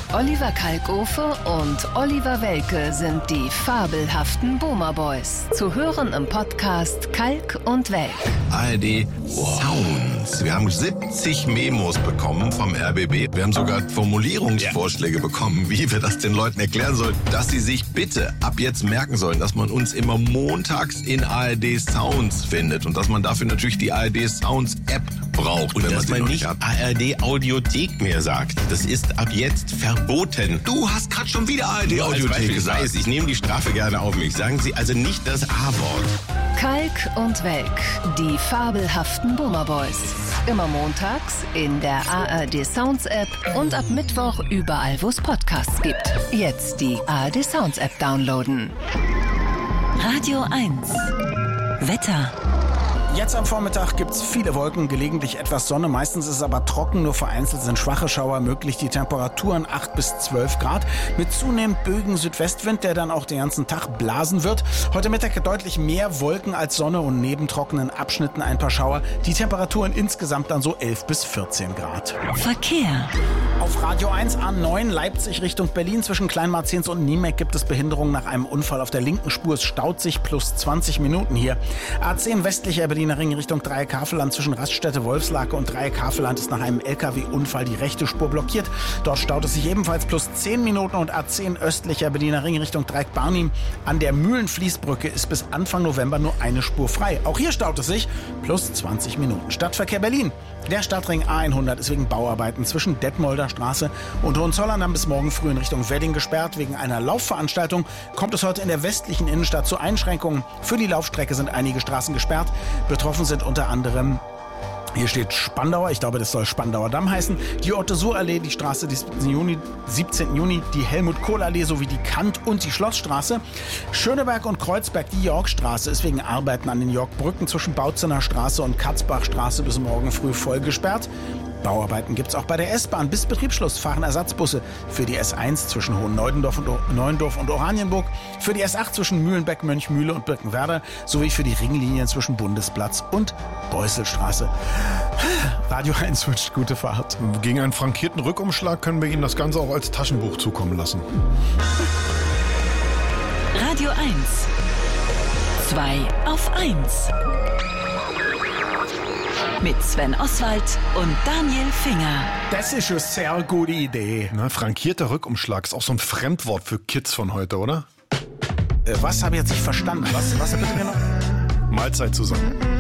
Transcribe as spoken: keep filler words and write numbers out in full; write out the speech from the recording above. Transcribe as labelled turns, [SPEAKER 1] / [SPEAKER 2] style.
[SPEAKER 1] Oliver Kalkofe und Oliver Welke sind die fabelhaften Boomer Boys. Zu hören im Podcast Kalk und Welk.
[SPEAKER 2] A R D Sounds. Wir haben siebzig Memos bekommen vom R B B. Wir haben sogar Formulierungsvorschläge bekommen, wie wir das den Leuten erklären sollen, dass sie sich bitte ab jetzt merken sollen, dass man uns immer montags in A R D Sounds findet und dass man dafür natürlich die A R D Sounds App braucht.
[SPEAKER 3] Und
[SPEAKER 2] wenn
[SPEAKER 3] dass man
[SPEAKER 2] man
[SPEAKER 3] nicht
[SPEAKER 2] hat.
[SPEAKER 3] A R D Audiothek mehr sagt. Das ist ab jetzt verboten.
[SPEAKER 2] Du hast gerade schon wieder A R D
[SPEAKER 3] Nur als
[SPEAKER 2] Audiothek
[SPEAKER 3] Beispiel, ich
[SPEAKER 2] gesagt.
[SPEAKER 3] weiß, ich nehme die Strafe gerne auf mich. Sagen Sie also nicht das A-Wort.
[SPEAKER 1] Kalk und Welk, die fabelhaften Boomer Boys. Immer montags in der A R D Sounds App und ab Mittwoch überall, wo es Podcasts gibt. Jetzt die A R D Sounds App downloaden.
[SPEAKER 4] Radio eins. Wetter.
[SPEAKER 5] Jetzt am Vormittag gibt's viele Wolken, gelegentlich etwas Sonne. Meistens ist es aber trocken, nur vereinzelt sind schwache Schauer möglich. Die Temperaturen acht bis zwölf Grad mit zunehmend böigen Südwestwind, der dann auch den ganzen Tag blasen wird. Heute Mittag deutlich mehr Wolken als Sonne und neben trockenen Abschnitten ein paar Schauer. Die Temperaturen insgesamt dann so elf bis vierzehn Grad.
[SPEAKER 4] Verkehr.
[SPEAKER 5] Auf Radio eins A neun Leipzig Richtung Berlin zwischen Kleinmarzens und Niemek gibt es Behinderungen nach einem Unfall auf der linken Spur. Es staut sich plus zwanzig Minuten hier. A zehn westlicher Berliner Ring Richtung Dreieck-Havelland zwischen Raststätte Wolfslake und Dreieck-Havelland ist nach einem L K W-Unfall die rechte Spur blockiert. Dort staut es sich ebenfalls plus zehn Minuten und A zehn östlicher Berliner Ring Richtung Dreieck-Barnim. An der Mühlenfließbrücke ist bis Anfang November nur eine Spur frei. Auch hier staut es sich plus zwanzig Minuten. Stadtverkehr Berlin. Der Stadtring A hundert ist wegen Bauarbeiten zwischen Detmolder Straße und Hohenzollern dann bis morgen früh in Richtung Wedding gesperrt. Wegen einer Laufveranstaltung kommt es heute in der westlichen Innenstadt zu Einschränkungen. Für die Laufstrecke sind einige Straßen gesperrt. Betroffen sind unter anderem, hier steht Spandauer, ich glaube, das soll Spandauer Damm heißen, die Otto-Suhr-Allee, die Straße des siebzehnten Juni, die Helmut-Kohl-Allee sowie die Kant- und die Schlossstraße. Schöneberg und Kreuzberg, die Yorkstraße, ist wegen Arbeiten an den Yorkbrücken zwischen Bautzener Straße und Katzbachstraße bis morgen früh voll gesperrt. Bauarbeiten gibt es auch bei der S-Bahn. Bis Betriebsschluss fahren Ersatzbusse für die S eins zwischen Hohen-Neuendorf und, o- Neuendorf und Oranienburg, für die S acht zwischen Mühlenbeck, Mönchmühle und Birkenwerder sowie für die Ringlinien zwischen Bundesplatz und Beusselstraße. Radio eins wünscht gute Fahrt.
[SPEAKER 6] Gegen einen frankierten Rückumschlag können wir Ihnen das Ganze auch als Taschenbuch zukommen lassen.
[SPEAKER 4] Radio eins. zwei auf eins. Mit Sven Oswald und Daniel Finger.
[SPEAKER 5] Das ist eine sehr gute Idee.
[SPEAKER 6] Na, frankierter Rückumschlag ist auch so ein Fremdwort für Kids von heute, oder?
[SPEAKER 5] Äh, was habe ich jetzt nicht verstanden? Was, was bitte genau?
[SPEAKER 6] Mahlzeit zusammen.